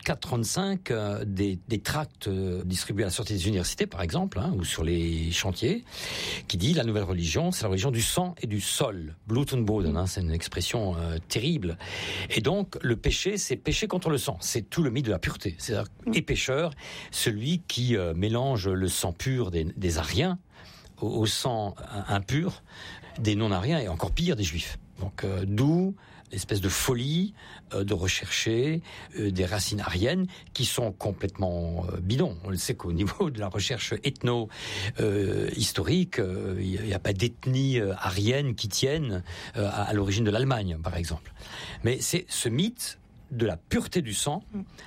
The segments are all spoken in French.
34-35 des tracts distribués à la sortie des universités, par exemple, ou sur les chantiers, qui dit la nouvelle religion, c'est la religion du sang et du sol. Blut und Boden, c'est une expression terrible. Et donc, le péché, c'est péché contre le sang. C'est tout le mythe de la pureté. C'est-à-dire, et pécheur, celui qui mélange le sang pur des Ariens au sang impur des non-Ariens et encore pire des Juifs. Donc, d'où l'espèce de folie de rechercher des racines ariennes qui sont complètement bidons. On le sait qu'au niveau de la recherche ethno-historique, il n'y a pas d'ethnie arienne qui tienne à l'origine de l'Allemagne, par exemple. Mais c'est ce mythe de la pureté du sang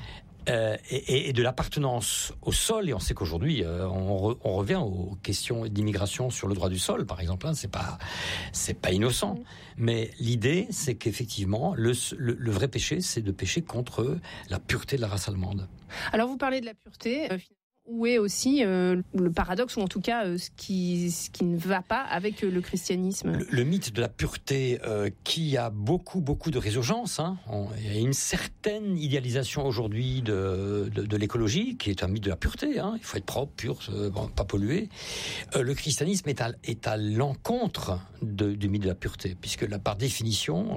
et de l'appartenance au sol, et on sait qu'aujourd'hui on revient aux questions d'immigration sur le droit du sol, par exemple, c'est pas innocent, mais l'idée c'est qu'effectivement le vrai péché, c'est de pécher contre la pureté de la race allemande. Alors vous parlez de la pureté, où est aussi le paradoxe, ou en tout cas ce qui ne va pas avec le christianisme. Le mythe de la pureté qui a beaucoup de résurgence. Il y a une certaine idéalisation aujourd'hui de l'écologie, qui est un mythe de la pureté. Il faut être propre, pur, pas polluer. Le christianisme est à l'encontre du mythe de la pureté, puisque par définition,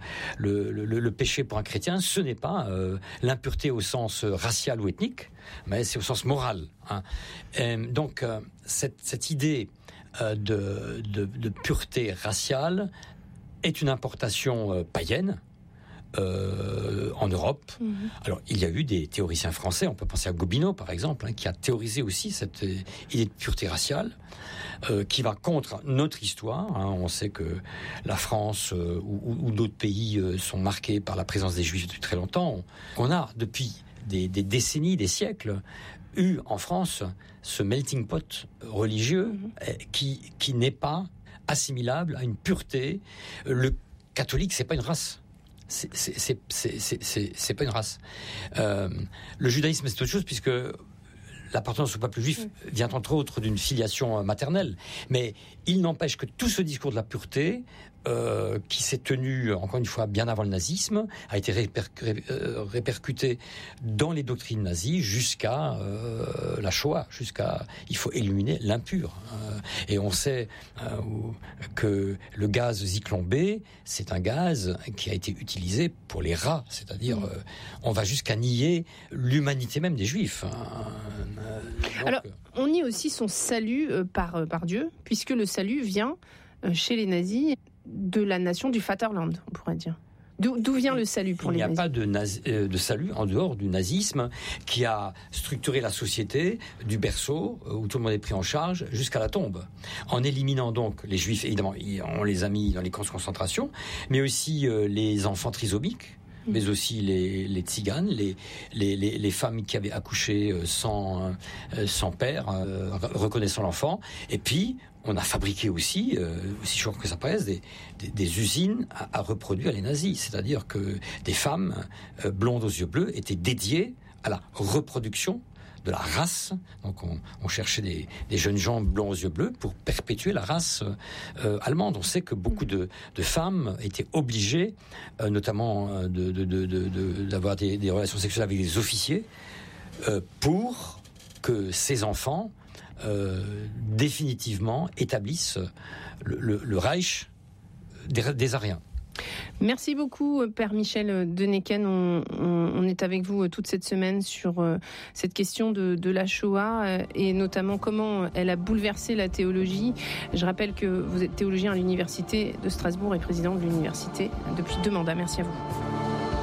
le péché pour un chrétien, ce n'est pas l'impureté au sens racial ou ethnique, mais c'est au sens moral. Donc cette idée de pureté raciale est une importation païenne en Europe. Alors il y a eu des théoriciens français, on peut penser à Gobineau par exemple, qui a théorisé aussi cette idée de pureté raciale qui va contre notre histoire. On sait que la France ou d'autres pays sont marqués par la présence des Juifs depuis très longtemps. On a depuis des décennies, des siècles, eu en France ce melting pot religieux qui n'est pas assimilable à une pureté. Le catholique, c'est pas une race. C'est pas une race. Le judaïsme, c'est autre chose, puisque l'appartenance au peuple juif vient entre autres d'une filiation maternelle. Mais il n'empêche que tout ce discours de la pureté, qui s'est tenu, encore une fois, bien avant le nazisme, a été répercuté dans les doctrines nazies jusqu'à la Shoah, il faut éliminer l'impur. Et on sait que le gaz Zyklon B, c'est un gaz qui a été utilisé pour les rats, c'est-à-dire on va jusqu'à nier l'humanité même des Juifs. Alors, on nie aussi son salut par Dieu, puisque le salut vient chez les nazis de la nation du Vaterland, on pourrait dire. D'où vient le salut pour les nazis ? Il n'y a pas de salut en dehors du nazisme qui a structuré la société du berceau, où tout le monde est pris en charge, jusqu'à la tombe. En éliminant donc les Juifs, évidemment, on les a mis dans les camps de concentration, mais aussi les enfants trisomiques, mais aussi les tziganes, les femmes qui avaient accouché sans père, reconnaissant l'enfant. Et puis, on a fabriqué aussi choquant que ça paraisse, des usines à reproduire les nazis. C'est-à-dire que des femmes blondes aux yeux bleus étaient dédiées à la reproduction de la race. Donc on cherchait des jeunes gens blonds aux yeux bleus pour perpétuer la race allemande. On sait que beaucoup de femmes étaient obligées, notamment d'avoir des relations sexuelles avec des officiers, pour que ces enfants définitivement établissent le Reich des Ariens. Merci beaucoup, Père Michel Deneken. On est avec vous toute cette semaine sur cette question de la Shoah et notamment comment elle a bouleversé la théologie. Je rappelle que vous êtes théologien à l'Université de Strasbourg et président de l'université depuis 2 mandats. Merci à vous.